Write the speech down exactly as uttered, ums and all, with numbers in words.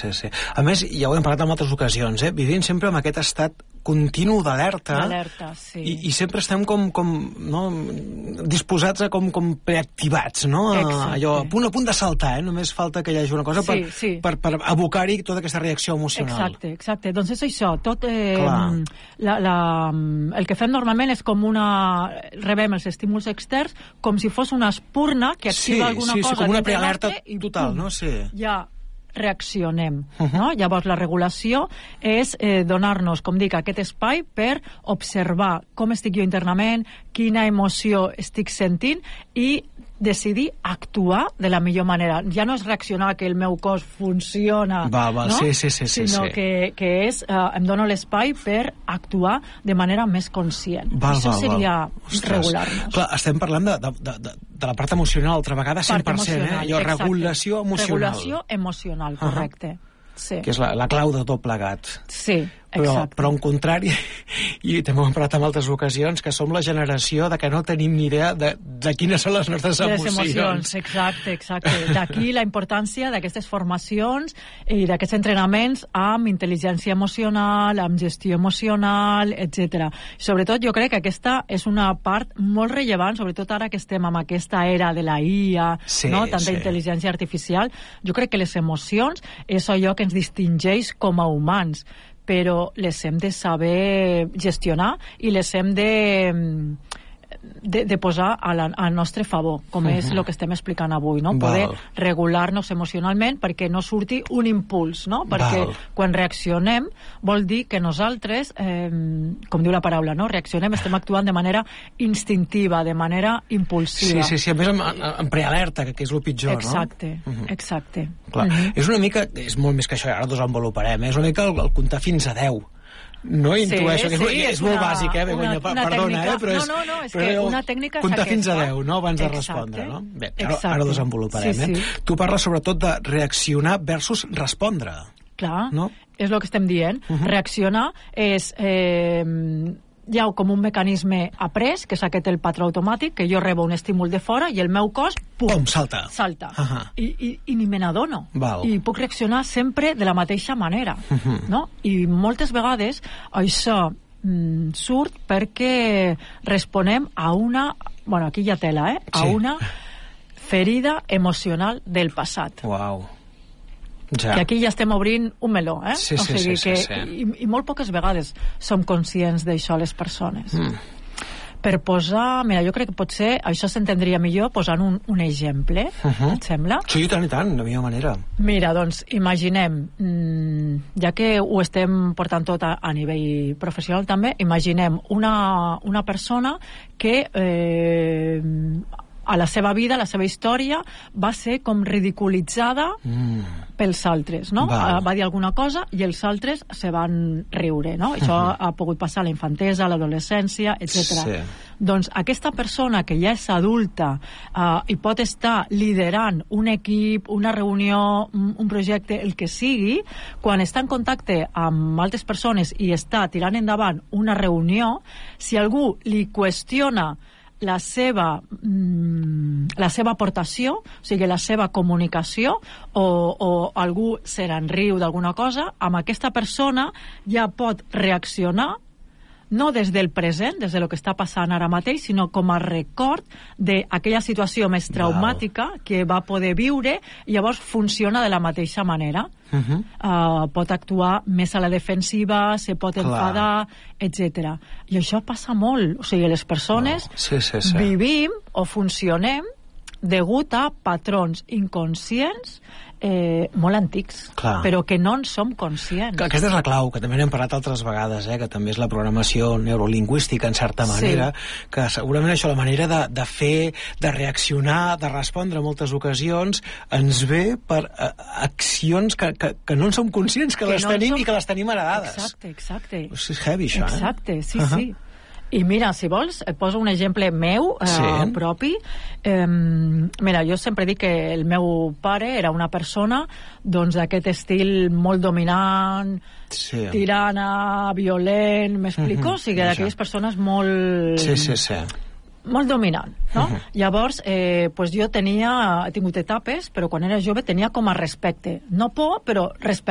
sí, sí. A més, ja ho hem parlat en altres ocasions, eh? Vivim sempre amb aquest estat continu d'alerta. D'alerta, sí. I, I sempre estem com, com no, disposats a com, com preactivats, no? Exacte. Allò, a punt, a punt de saltar, eh? Només falta que hi hagi una cosa sí, per, sí. per, per abocar-hi tota aquesta reacció emocional. Exacte, exacte. Doncs és això. Tot, eh, Clar. la, la, el que fem normalment és com una... Rebem els estímuls externs com si fos una espurna que activa sí, alguna sí, cosa. Sí, com una dintre prealerta i, total, pum, no? Sí. Ja reaccionem. Uh -huh. No? Llavors, la regulació és eh, donar-nos, com dic, aquest espai per observar com estic jo internament, quina emoció estic sentint i decidir actuar de la millor manera. Ja no és reaccionar que el meu cos funciona, val, val. no? Sí, sí, sí, sí, sinó sí. Que, que és, eh, em dono l'espai per actuar de manera més conscient. Val, Això val, seria val. regular-nos. Clar, estem parlant de, de, de, de la part emocional, altra vegada cent per cent, eh? Allò, exacte. regulació emocional. Regulació emocional, correcte. Uh -huh. Sí. Que és la, la clau de tot plegat. Sí, però, exacte. però en contrari, i també ho hem parlat en altres ocasions, que som la generació de que no tenim ni idea de, de quines són les nostres de les emocions. emocions. Exacte, exacte. D'aquí la importància d'aquestes formacions i d'aquests entrenaments amb intel·ligència emocional, amb gestió emocional, etcètera. Sobretot jo crec que aquesta és una part molt rellevant, sobretot ara que estem amb aquesta era de la I A, sí, no? Tanta sí. intel·ligència artificial. Jo crec que les emocions és allò que ens distingeix com a humans, però les hem de saber gestionar i les hem de, de, de posar a la, al nostre favor, com uh-huh. és el que estem explicant avui, no? Poder Val. regular-nos emocionalment perquè no surti un impuls, no? Perquè Val. quan reaccionem vol dir que nosaltres, eh, com diu la paraula, no? Reaccionem, estem actuant de manera instintiva, de manera impulsiva. Sí, sí, sí, a més en, en prealerta, que, que és el pitjor, exacte, no? Exacte, exacte. Clar, Uh-huh. és una mica, és molt més que això, ara ho desenvoluparem, eh? És una mica el, el comptar fins a deu. No sí, intueixo, que és, sí, és, és molt una, bàsic, eh, Begoña? Una, una Perdona, tècnica, eh, però és... No, no, no, és però que una tècnica és comptar aquesta. fins a deu, no?, abans exacte, de respondre, no? Bé, ara, exacte. ara ho desenvoluparem, sí, eh? sí. Tu parles sobretot de reaccionar versus respondre. Clar, no? És el que estem dient. Uh-huh. Reaccionar és... Eh, hi ha com un mecanisme après, que és aquest el patró automàtic, que jo rebo un estímul de fora i el meu cos, pum, pum salta. salta. Uh-huh. I, i, I ni me n'adono. Val. I puc reaccionar sempre de la mateixa manera. Uh-huh. No? I moltes vegades això mm, surt perquè responem a una... Bueno, aquí hi ha tela, eh? A sí. una ferida emocional del passat. Uau. Ja. Que aquí ja estem obrint un meló, eh? Sí, sí, o sigui sí, que, sí, sí. I, I molt poques vegades som conscients d'això les persones. Mm. Per posar... Mira, jo crec que potser això s'entendria millor posant un, un exemple, uh-huh. et sembla? Sí, tant i tant, de millor manera. Mira, doncs, imaginem, mmm, ja que ho estem portant tot a, a nivell professional també, imaginem una, una persona que... Eh, a la seva vida, a la seva història, va ser com ridiculitzada mm. pels altres, no? Va. va dir alguna cosa i els altres se van riure, no? Això uh-huh. ha pogut passar a la infantesa, a l'adolescència, etcètera. Sí. Doncs aquesta persona que ja és adulta uh, i pot estar liderant un equip, una reunió, un, un projecte, el que sigui, quan està en contacte amb altres persones i està tirant endavant una reunió, si algú li qüestiona la seva, mm, la seva aportació, o sigui, la seva comunicació, o, o algú se n'enriu d'alguna cosa, amb aquesta persona ja pot reaccionar no des del present, des del que està passant ara mateix, sinó com a record d'aquella situació més traumàtica Val. Que va poder viure, i llavors funciona de la mateixa manera. Uh-huh. Uh, pot actuar més a la defensiva, se pot Clar. Enfadar, etcètera. I això passa molt. O sigui, les persones no. sí, sí, sí. vivim o funcionem degut a patrons inconscients eh, molt antics, Clar. Però que no en som conscients. Que aquesta és la clau, que també n'hem parlat altres vegades, eh, que també és la programació neurolingüística, en certa manera, sí. que segurament això, la manera de, de fer, de reaccionar, de respondre en moltes ocasions, ens ve per uh, accions que, que, que no en som conscients, que, que les no tenim som... i que les tenim heredades. Exacte, exacte. És heavy, això, eh? Exacte, sí, uh-huh. sí. I mira, si vols, et poso un exemple meu, eh, sí. propi. Eh, mira, jo sempre dic que el meu pare era una persona doncs d'aquest estil molt dominant, sí. tirana, violent, m'explico? Uh-huh. O sigui, d'aquelles persones molt... Sí, sí, sí. molt dominant, no? Uh-huh. Llavors, eh, pues jo tenia, he tingut etapes, però quan era jove tenia com a respecte. No por, però respecte.